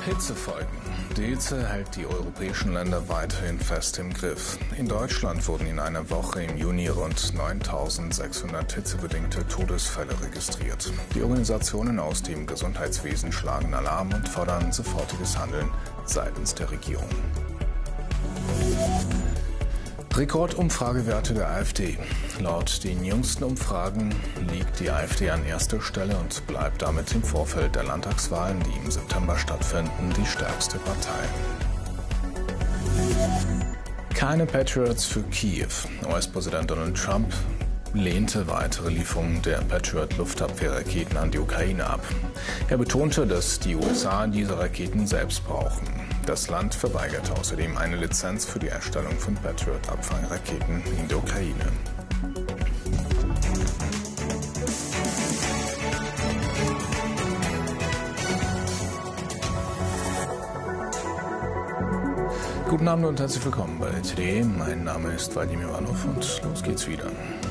Hitzefolgen. Die Hitze hält die europäischen Länder weiterhin fest im Griff. In Deutschland wurden in einer Woche im Juni rund 9.600 hitzebedingte Todesfälle registriert. Die Organisationen aus dem Gesundheitswesen schlagen Alarm und fordern sofortiges Handeln seitens der Regierung. Rekordumfragewerte der AfD. Laut den jüngsten Umfragen liegt die AfD an erster Stelle und bleibt damit im Vorfeld der Landtagswahlen, die im September stattfinden, die stärkste Partei. Keine Patriots für Kiew. US-Präsident Donald Trump lehnte weitere Lieferungen der Patriot-Luftabwehrraketen an die Ukraine ab. Er betonte, dass die USA diese Raketen selbst brauchen. Das Land verweigerte außerdem eine Lizenz für die Erstellung von Patriot-Abfangraketen in der Ukraine. Guten Abend und herzlich willkommen bei der TD. Mein Name ist Vadim Ivanov und los geht's wieder.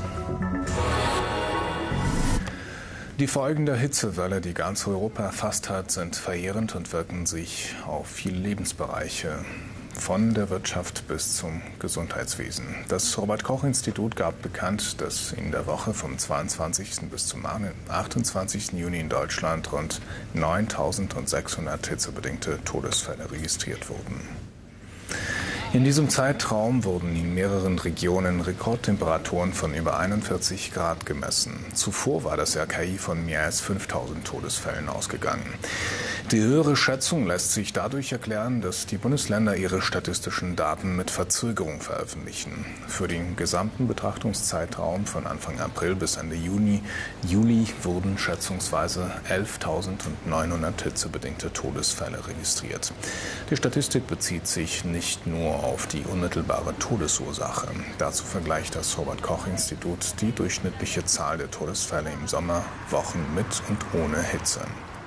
Die Folgen der Hitzewelle, die ganz Europa erfasst hat, sind verheerend und wirken sich auf viele Lebensbereiche, von der Wirtschaft bis zum Gesundheitswesen. Das Robert-Koch-Institut gab bekannt, dass in der Woche vom 22. bis zum 28. Juni in Deutschland rund 9.600 hitzebedingte Todesfälle registriert wurden. In diesem Zeitraum wurden in mehreren Regionen Rekordtemperaturen von über 41 Grad gemessen. Zuvor war das RKI von mehr als 5.000 Todesfällen ausgegangen. Die höhere Schätzung lässt sich dadurch erklären, dass die Bundesländer ihre statistischen Daten mit Verzögerung veröffentlichen. Für den gesamten Betrachtungszeitraum von Anfang April bis Ende Juli wurden schätzungsweise 11.900 hitzebedingte Todesfälle registriert. Die Statistik bezieht sich nicht nur auf die unmittelbare Todesursache. Dazu vergleicht das Robert-Koch-Institut die durchschnittliche Zahl der Todesfälle im Sommer, Wochen mit und ohne Hitze.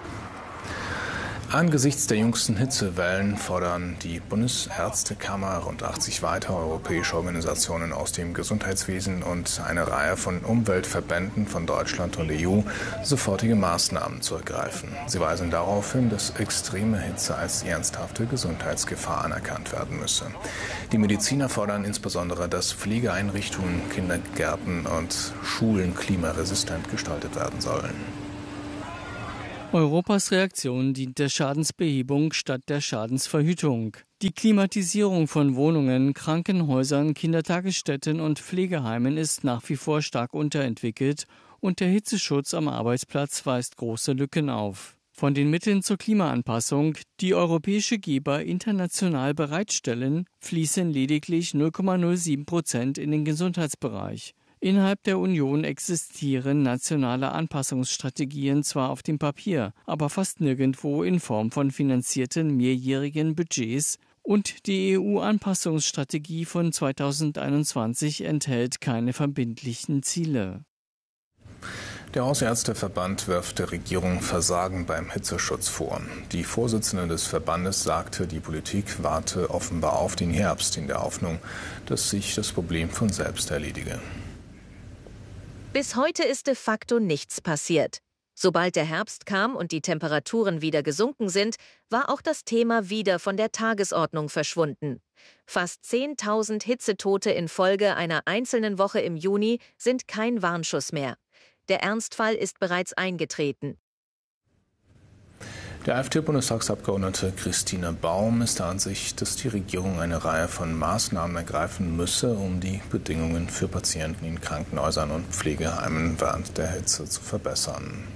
Angesichts der jüngsten Hitzewellen fordern die Bundesärztekammer, rund 80 weitere europäische Organisationen aus dem Gesundheitswesen und eine Reihe von Umweltverbänden von Deutschland und der EU sofortige Maßnahmen zu ergreifen. Sie weisen darauf hin, dass extreme Hitze als ernsthafte Gesundheitsgefahr anerkannt werden müsse. Die Mediziner fordern insbesondere, dass Pflegeeinrichtungen, Kindergärten und Schulen klimaresistent gestaltet werden sollen. Europas Reaktion dient der Schadensbehebung statt der Schadensverhütung. Die Klimatisierung von Wohnungen, Krankenhäusern, Kindertagesstätten und Pflegeheimen ist nach wie vor stark unterentwickelt und der Hitzeschutz am Arbeitsplatz weist große Lücken auf. Von den Mitteln zur Klimaanpassung, die europäische Geber international bereitstellen, fließen lediglich 0,07% in den Gesundheitsbereich. Innerhalb der Union existieren nationale Anpassungsstrategien zwar auf dem Papier, aber fast nirgendwo in Form von finanzierten mehrjährigen Budgets und die EU-Anpassungsstrategie von 2021 enthält keine verbindlichen Ziele. Der Hausärzteverband wirft der Regierung Versagen beim Hitzeschutz vor. Die Vorsitzende des Verbandes sagte, die Politik warte offenbar auf den Herbst in der Hoffnung, dass sich das Problem von selbst erledige. Bis heute ist de facto nichts passiert. Sobald der Herbst kam und die Temperaturen wieder gesunken sind, war auch das Thema wieder von der Tagesordnung verschwunden. Fast 10.000 Hitzetote in Folge einer einzelnen Woche im Juni sind kein Warnschuss mehr. Der Ernstfall ist bereits eingetreten. Der AfD-Bundestagsabgeordnete Christina Baum ist der Ansicht, dass die Regierung eine Reihe von Maßnahmen ergreifen müsse, um die Bedingungen für Patienten in Krankenhäusern und Pflegeheimen während der Hitze zu verbessern.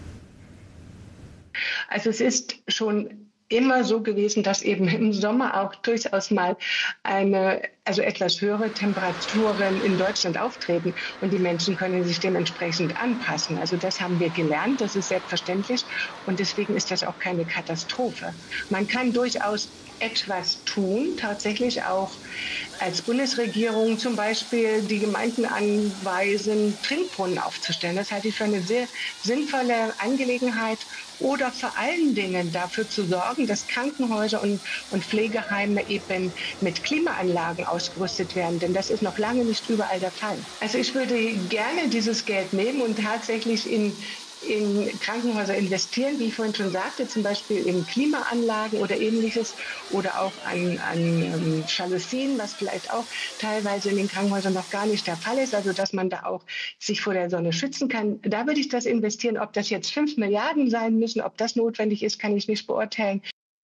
Also es ist schon immer so gewesen, dass eben im Sommer auch durchaus mal etwas höhere Temperaturen in Deutschland auftreten und die Menschen können sich dementsprechend anpassen. Also das haben wir gelernt, das ist selbstverständlich und deswegen ist das auch keine Katastrophe. Man kann durchaus etwas tun, tatsächlich auch als Bundesregierung zum Beispiel die Gemeinden anweisen, Trinkbrunnen aufzustellen. Das halte ich für eine sehr sinnvolle Angelegenheit. Oder vor allen Dingen dafür zu sorgen, dass Krankenhäuser und Pflegeheime eben mit Klimaanlagen ausgerüstet werden. Denn das ist noch lange nicht überall der Fall. Also ich würde gerne dieses Geld nehmen und tatsächlich in in Krankenhäuser investieren, wie ich vorhin schon sagte, zum Beispiel in Klimaanlagen oder Ähnliches oder auch an Jalousien, was vielleicht auch teilweise in den Krankenhäusern noch gar nicht der Fall ist, also dass man da auch sich vor der Sonne schützen kann. Da würde ich das investieren. Ob das jetzt 5 Milliarden sein müssen, ob das notwendig ist, kann ich nicht beurteilen.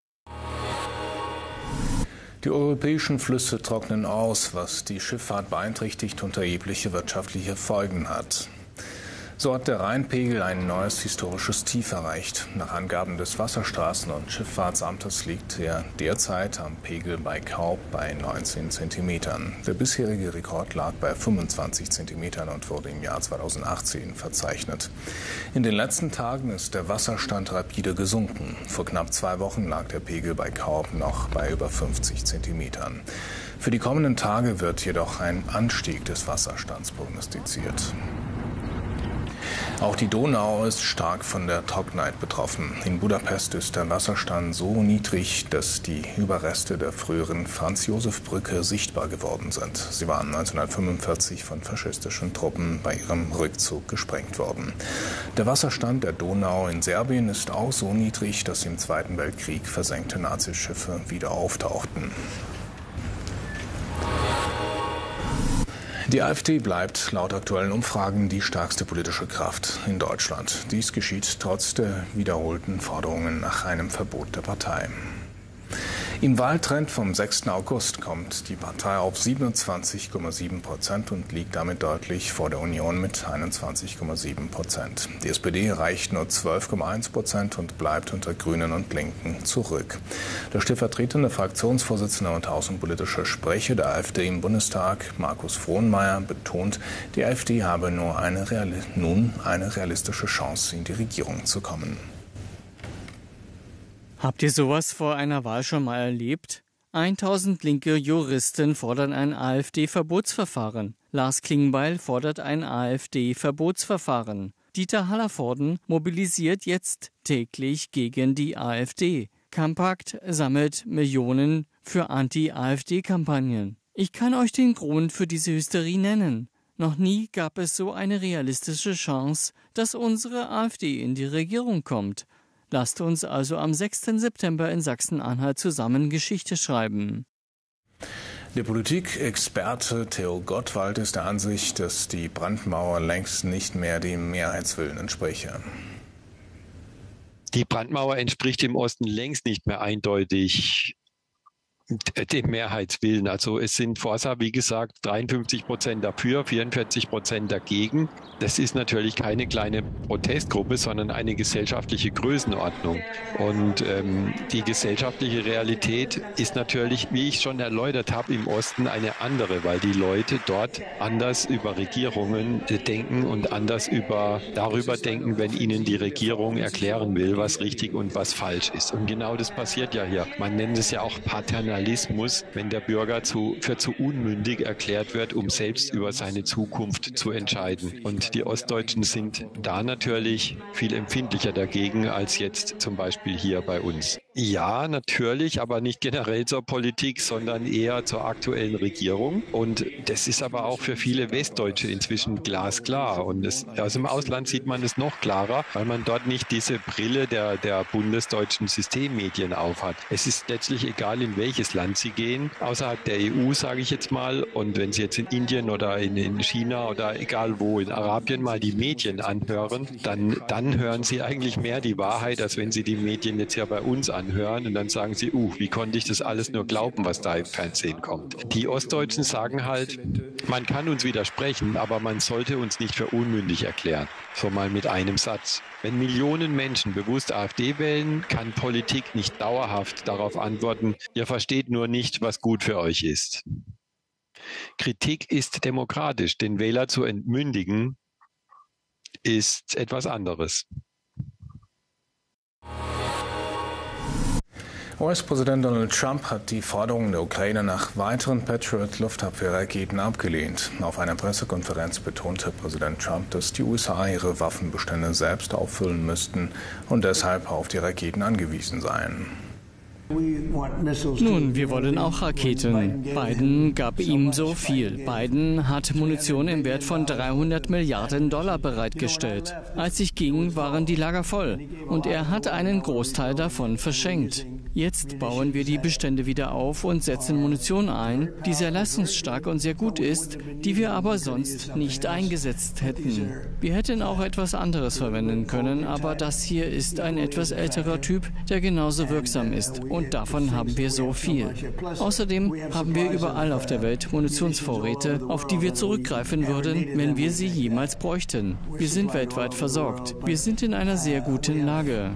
Die europäischen Flüsse trocknen aus, was die Schifffahrt beeinträchtigt und erhebliche wirtschaftliche Folgen hat. So hat der Rheinpegel ein neues historisches Tief erreicht. Nach Angaben des Wasserstraßen- und Schifffahrtsamtes liegt er derzeit am Pegel bei Kaub bei 19 Zentimetern. Der bisherige Rekord lag bei 25 Zentimetern und wurde im Jahr 2018 verzeichnet. In den letzten Tagen ist der Wasserstand rapide gesunken. Vor knapp 2 Wochen lag der Pegel bei Kaub noch bei über 50 Zentimetern. Für die kommenden Tage wird jedoch ein Anstieg des Wasserstands prognostiziert. Auch die Donau ist stark von der Trockenheit betroffen. In Budapest ist der Wasserstand so niedrig, dass die Überreste der früheren Franz-Josef-Brücke sichtbar geworden sind. Sie waren 1945 von faschistischen Truppen bei ihrem Rückzug gesprengt worden. Der Wasserstand der Donau in Serbien ist auch so niedrig, dass im Zweiten Weltkrieg versenkte Nazischiffe wieder auftauchten. Die AfD bleibt laut aktuellen Umfragen die stärkste politische Kraft in Deutschland. Dies geschieht trotz der wiederholten Forderungen nach einem Verbot der Partei. Im Wahltrend vom 6. August kommt die Partei auf 27,7% und liegt damit deutlich vor der Union mit 21,7%. Die SPD erreicht nur 12,1% und bleibt unter Grünen und Linken zurück. Der stellvertretende Fraktionsvorsitzende und außenpolitische Sprecher der AfD im Bundestag, Markus Frohnmayer, betont, die AfD habe nur eine realistische Chance, in die Regierung zu kommen. Habt ihr sowas vor einer Wahl schon mal erlebt? 1000 linke Juristen fordern ein AfD-Verbotsverfahren. Lars Klingbeil fordert ein AfD-Verbotsverfahren. Dieter Hallervorden mobilisiert jetzt täglich gegen die AfD. Campact sammelt Millionen für Anti-AfD-Kampagnen. Ich kann euch den Grund für diese Hysterie nennen. Noch nie gab es so eine realistische Chance, dass unsere AfD in die Regierung kommt. Lasst uns also am 6. September in Sachsen-Anhalt zusammen Geschichte schreiben. Der Politikexperte Theo Gottwald ist der Ansicht, dass die Brandmauer längst nicht mehr dem Mehrheitswillen entspreche. Die Brandmauer entspricht im Osten längst nicht mehr eindeutig dem Mehrheitswillen. Also es sind Forsa, wie gesagt, 53% dafür, 44% dagegen. Das ist natürlich keine kleine Protestgruppe, sondern eine gesellschaftliche Größenordnung. Und die gesellschaftliche Realität ist natürlich, wie ich schon erläutert habe, im Osten eine andere, weil die Leute dort anders über Regierungen denken und anders darüber denken, wenn ihnen die Regierung erklären will, was richtig und was falsch ist. Und genau das passiert ja hier. Man nennt es ja auch Paternalismus, wenn der Bürger für zu unmündig erklärt wird, um selbst über seine Zukunft zu entscheiden. Und die Ostdeutschen sind da natürlich viel empfindlicher dagegen als jetzt zum Beispiel hier bei uns. Ja, natürlich, aber nicht generell zur Politik, sondern eher zur aktuellen Regierung. Und das ist aber auch für viele Westdeutsche inzwischen glasklar. Und aus dem Ausland sieht man es noch klarer, weil man dort nicht diese Brille der bundesdeutschen Systemmedien aufhat. Es ist letztlich egal, in welches Land sie gehen, außerhalb der EU, sage ich jetzt mal. Und wenn sie jetzt in Indien oder in China oder egal wo, in Arabien mal die Medien anhören, dann hören sie eigentlich mehr die Wahrheit, als wenn sie die Medien jetzt ja bei uns anhören. Und dann sagen sie, wie konnte ich das alles nur glauben, was da im Fernsehen kommt. Die Ostdeutschen sagen halt, man kann uns widersprechen, aber man sollte uns nicht für unmündig erklären. So mal mit einem Satz. Wenn Millionen Menschen bewusst AfD wählen, kann Politik nicht dauerhaft darauf antworten, ihr versteht nur nicht, was gut für euch ist. Kritik ist demokratisch, den Wähler zu entmündigen, ist etwas anderes. US-Präsident Donald Trump hat die Forderungen der Ukraine nach weiteren Patriot-Luftabwehrraketen abgelehnt. Auf einer Pressekonferenz betonte Präsident Trump, dass die USA ihre Waffenbestände selbst auffüllen müssten und deshalb auf die Raketen angewiesen seien. Nun, wir wollen auch Raketen. Biden gab ihm so viel. Biden hat Munition im Wert von $300 Milliarden bereitgestellt. Als ich ging, waren die Lager voll und er hat einen Großteil davon verschenkt. Jetzt bauen wir die Bestände wieder auf und setzen Munition ein, die sehr leistungsstark und sehr gut ist, die wir aber sonst nicht eingesetzt hätten. Wir hätten auch etwas anderes verwenden können, aber das hier ist ein etwas älterer Typ, der genauso wirksam ist. Und davon haben wir so viel. Außerdem haben wir überall auf der Welt Munitionsvorräte, auf die wir zurückgreifen würden, wenn wir sie jemals bräuchten. Wir sind weltweit versorgt. Wir sind in einer sehr guten Lage.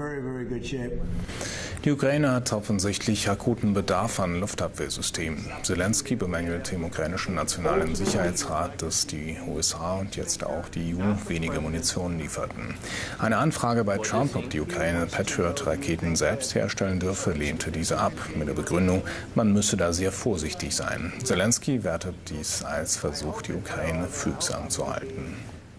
Die Ukraine hat offensichtlich akuten Bedarf an Luftabwehrsystemen. Zelensky bemängelt im ukrainischen Nationalen Sicherheitsrat, dass die USA und jetzt auch die EU wenige Munition lieferten. Eine Anfrage bei Trump, ob die Ukraine Patriot-Raketen selbst herstellen dürfe, lehnte diese ab, mit der Begründung, man müsse da sehr vorsichtig sein. Zelensky wertet dies als Versuch, die Ukraine fügsam zu halten.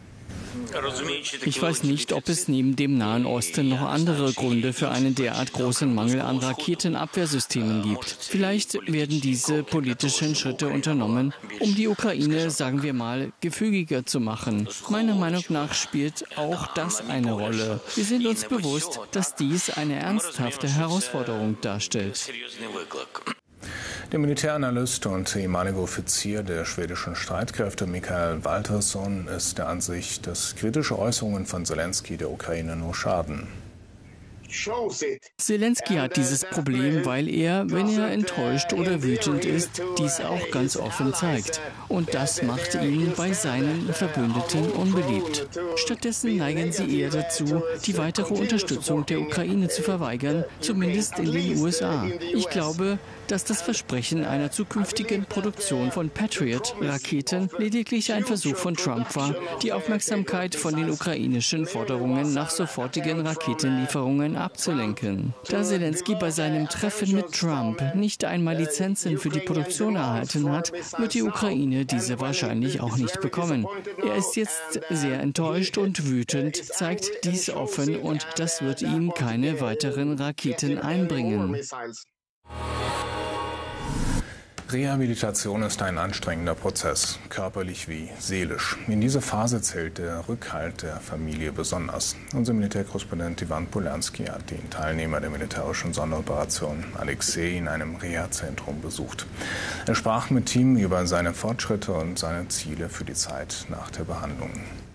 Ich weiß nicht, ob es neben dem Nahen Osten noch andere Gründe für einen derart großen Mangel an Raketenabwehrsystemen gibt. Vielleicht werden diese politischen Schritte unternommen, um die Ukraine, sagen wir mal, gefügiger zu machen. Meiner Meinung nach spielt auch das eine Rolle. Wir sind uns bewusst, dass dies eine ernsthafte Herausforderung darstellt. Der Militäranalyst und ehemalige Offizier der schwedischen Streitkräfte Mikael Waltersson ist der Ansicht, dass kritische Äußerungen von Zelensky der Ukraine nur schaden. Zelensky hat dieses Problem, weil er, wenn er enttäuscht oder wütend ist, dies auch ganz offen zeigt. Und das macht ihn bei seinen Verbündeten unbeliebt. Stattdessen neigen sie eher dazu, die weitere Unterstützung der Ukraine zu verweigern, zumindest in den USA. Ich glaube, dass das Versprechen einer zukünftigen Produktion von Patriot-Raketen lediglich ein Versuch von Trump war, die Aufmerksamkeit von den ukrainischen Forderungen nach sofortigen Raketenlieferungen abzulenken. Da Zelensky bei seinem Treffen mit Trump nicht einmal Lizenzen für die Produktion erhalten hat, wird die Ukraine diese wahrscheinlich auch nicht bekommen. Er ist jetzt sehr enttäuscht und wütend, zeigt dies offen und das wird ihm keine weiteren Raketen einbringen. Rehabilitation ist ein anstrengender Prozess, körperlich wie seelisch. In dieser Phase zählt der Rückhalt der Familie besonders. Unser Militärkorrespondent Ivan Polanski hat den Teilnehmer der militärischen Sonderoperation Alexei in einem Reha-Zentrum besucht. Er sprach mit ihm über seine Fortschritte und seine Ziele für die Zeit nach der Behandlung.